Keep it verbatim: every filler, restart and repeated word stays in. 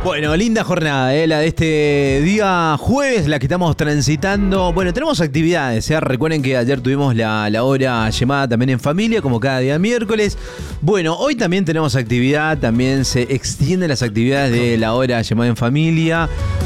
Bueno, linda jornada, ¿eh? La de este día jueves, la que estamos transitando. Bueno, tenemos actividades, ¿eh? Recuerden que ayer tuvimos la, la hora llamada también en familia, como cada día miércoles. Bueno, hoy también tenemos actividad, también se extienden las actividades de la hora llamada en familia.